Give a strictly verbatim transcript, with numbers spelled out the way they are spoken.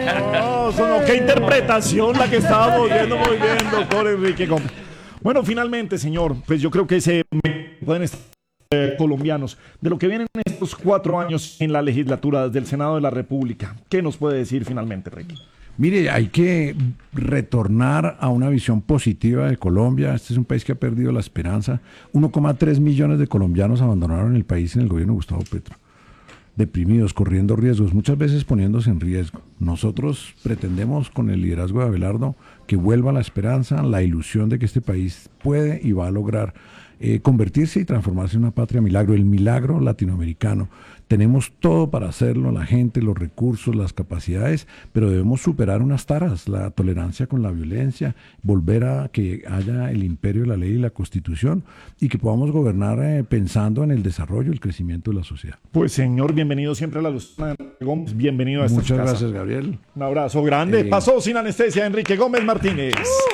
No, eso no, qué interpretación la que estábamos viendo muy bien, doctor Enrique Gómez. Bueno, finalmente, señor, pues yo creo que se pueden estar eh, colombianos de lo que vienen en estos cuatro años en la legislatura desde el Senado de la República. ¿Qué nos puede decir finalmente, Ricky? Mire, hay que retornar a una visión positiva de Colombia. Este es un país que ha perdido la esperanza. uno coma tres millones de colombianos abandonaron el país en el gobierno de Gustavo Petro. Deprimidos, corriendo riesgos, muchas veces poniéndose en riesgo. Nosotros pretendemos, con el liderazgo de Abelardo, que vuelva la esperanza, la ilusión de que este país puede y va a lograr eh, convertirse y transformarse en una patria milagro, el milagro latinoamericano. Tenemos todo para hacerlo, la gente, los recursos, las capacidades, pero debemos superar unas taras, la tolerancia con la violencia, volver a que haya el imperio de la ley y la Constitución y que podamos gobernar eh, pensando en el desarrollo y el crecimiento de la sociedad. Pues señor, bienvenido siempre a la luz. Gómez, bienvenido a esta Muchas casa. gracias, Gabriel. Un abrazo grande. Eh, Pasó sin anestesia Enrique Gómez Martínez.